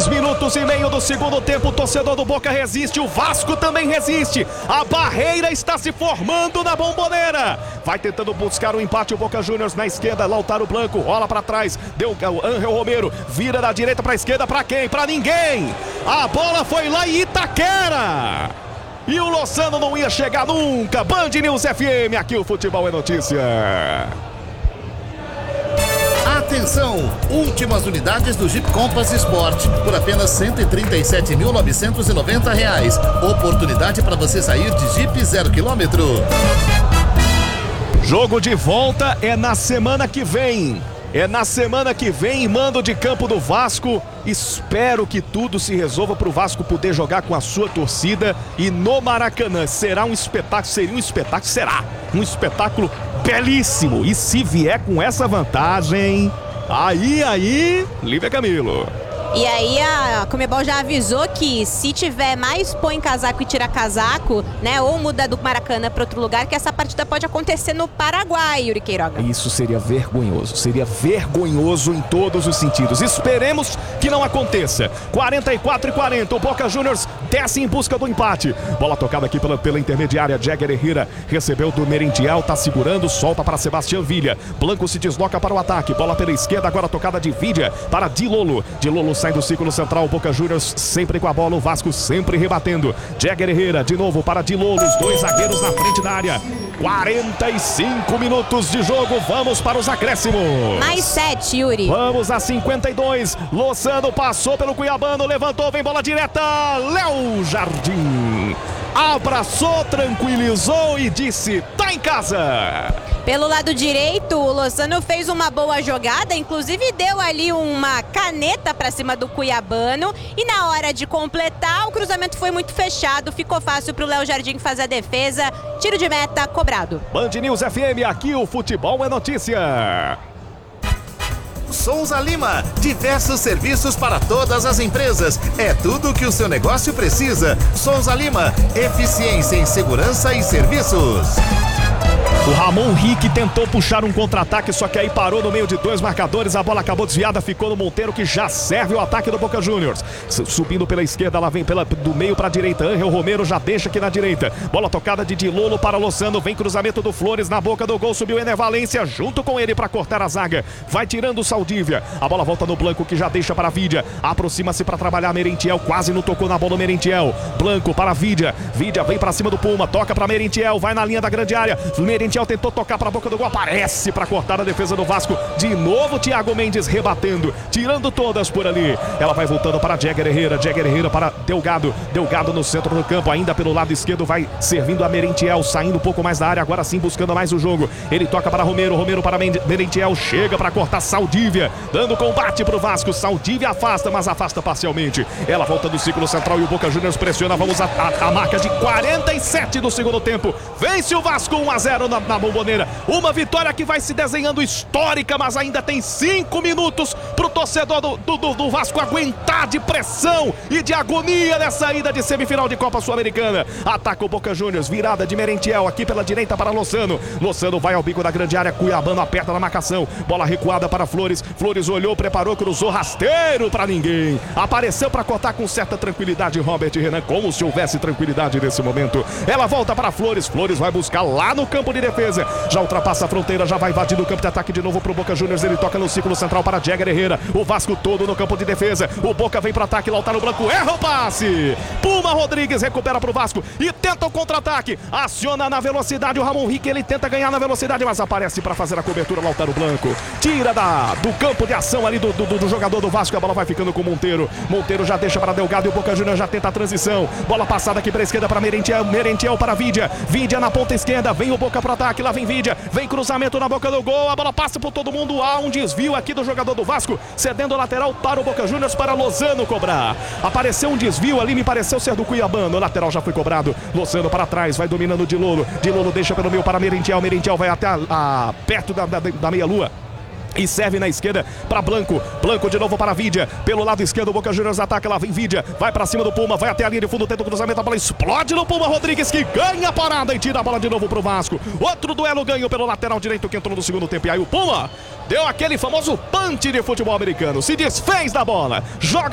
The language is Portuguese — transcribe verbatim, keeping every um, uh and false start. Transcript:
Dois minutos e meio do segundo tempo, o torcedor do Boca resiste, o Vasco também resiste. A barreira está se formando na Bombonera. Vai tentando buscar o empate o Boca Juniors na esquerda, Lautaro Blanco, rola para trás, deu o Ángel Romero, vira da direita para a esquerda, para quem? Para ninguém. A bola foi lá em Itaquera. E o Lozano não ia chegar nunca. Band News F M, aqui o futebol é notícia. Atenção! Últimas unidades do Jeep Compass Sport por apenas cento e trinta e sete mil novecentos e noventa reais. Oportunidade para você sair de Jeep zero quilômetro. Jogo de volta é na semana que vem. É na semana que vem, mando de campo do Vasco. Espero que tudo se resolva para o Vasco poder jogar com a sua torcida. E no Maracanã será um espetáculo, seria um espetáculo, será um espetáculo belíssimo. E se vier com essa vantagem, aí, aí, Lívia Camilo. E aí a Conmebol já avisou que se tiver mais põe casaco e tira casaco, né, ou muda do Maracanã para outro lugar, que essa partida pode acontecer no Paraguai, Yuri Queiroga. Isso seria vergonhoso, seria vergonhoso em todos os sentidos. Esperemos que não aconteça. quarenta e quatro e quarenta, o Boca Juniors desce em busca do empate. Bola tocada aqui pela, pela intermediária, Jagger Herrera recebeu do Merentiel, tá segurando, solta para Sebastião Villa. Blanco se desloca para o ataque, bola pela esquerda, agora tocada de Vidia para Dilolo. Dilolo sai do círculo central, o Boca Juniors sempre com a bola, o Vasco sempre rebatendo. Jagger Herrera de novo para Dilolo, os dois zagueiros na frente da área. quarenta e cinco minutos de jogo, vamos para os acréscimos. Mais sete, Yuri. Vamos a cinquenta e dois, Lozano passou pelo Cuiabano, levantou, vem bola direta, Léo Jardim abraçou, tranquilizou e disse, tá em casa. Pelo lado direito, o Lozano fez uma boa jogada, inclusive deu ali uma caneta para cima do Cuiabano. E na hora de completar, o cruzamento foi muito fechado, ficou fácil para o Léo Jardim fazer a defesa. Tiro de meta cobrado. Band News F M, aqui o futebol é notícia. Souza Lima, diversos serviços para todas as empresas. É tudo o que o seu negócio precisa. Souza Lima, eficiência em segurança e serviços. O Ramon Rick tentou puxar um contra-ataque, só que aí parou no meio de dois marcadores, a bola acabou desviada, ficou no Monteiro, que já serve o ataque do Boca Juniors. Subindo pela esquerda, lá vem pela, do meio para a direita, Ángel Romero já deixa aqui na direita. Bola tocada de Dilolo para Lozano, vem cruzamento do Flores na boca do gol, subiu Ener Valência junto com ele para cortar a zaga. Vai tirando o Saldívia, a bola volta no Blanco, que já deixa para a Vidia, aproxima-se para trabalhar Merentiel, quase não tocou na bola o Merentiel. Blanco para a Vidia, Vidia vem para cima do Puma, toca para Merentiel, vai na linha da grande área, Merentiel tentou tocar para a boca do gol, aparece para cortar a defesa do Vasco. De novo Thiago Mendes rebatendo, tirando todas por ali. Ela vai voltando para Jagger Herrera, Jagger Herrera para Delgado, Delgado no centro do campo, ainda pelo lado esquerdo, vai servindo a Merentiel, saindo um pouco mais da área, agora sim buscando mais o jogo. Ele toca para Romero, Romero para Merentiel, chega para cortar Saldívia, dando combate para o Vasco. Saldívia afasta, mas afasta parcialmente. Ela volta do círculo central e o Boca Juniors pressiona. Vamos a, a, a marca de quarenta e sete do segundo tempo. Vence o Vasco um a zero na, na Bombonera. Uma vitória que vai se desenhando histórica, mas ainda tem cinco minutos para o torcedor do, do, do Vasco aguentar de pressão e de agonia nessa ida de semifinal de Copa Sul-Americana. Ataca o Boca Juniors, virada de Merentiel aqui pela direita para Lozano. Lozano vai ao bico da grande área, Cuiabano aperta na marcação. Bola recuada para Flores. Flores olhou, preparou, cruzou, rasteiro para ninguém. Apareceu para cortar com certa tranquilidade Robert Renan, como se houvesse tranquilidade nesse momento. Ela volta para Flores. Flores vai buscar lá no campo de defesa. Já ultrapassa a fronteira, já vai invadindo o campo de ataque de novo pro Boca Juniors. Ele toca no círculo central para Jagger Herrera. O Vasco todo no campo de defesa. O Boca vem pro ataque, Lautaro Blanco erra o passe. Puma Rodrigues recupera pro Vasco e tenta o contra-ataque. Aciona na velocidade o Ramon Rick. Ele tenta ganhar na velocidade, mas aparece para fazer a cobertura Lautaro Blanco. Tira da, do campo de ação ali do, do, do jogador do Vasco. A bola vai ficando com o Monteiro. Monteiro já deixa para Delgado e o Boca Juniors já tenta a transição. Bola passada aqui para a esquerda para Merentiel. Merentiel para Vidia. Vidia na ponta esquerda. Vem o Boca pro ataque. Lá vem Vidia. Vem cruzamento na boca do gol, a bola passa por todo mundo, há um desvio aqui do jogador do Vasco, cedendo o lateral para o Boca Juniors, para Lozano cobrar. Apareceu um desvio ali, me pareceu ser do Cuiabano, o lateral já foi cobrado. Lozano para trás, vai dominando o Dilolo. Dilolo deixa pelo meio para Merentiel, Merentiel vai até a, a, perto da, da, da meia-lua. E serve na esquerda para Blanco. Blanco de novo para Vidia. Pelo lado esquerdo, o Boca Juniors ataca. Lá vem Vidia. Vai para cima do Puma. Vai até a linha de fundo. Tenta o cruzamento. A bola explode no Puma Rodrigues, que ganha a parada e tira a bola de novo para o Vasco. Outro duelo ganho pelo lateral direito que entrou no segundo tempo. E aí o Puma deu aquele famoso punch de futebol americano. Se desfez da bola. Joga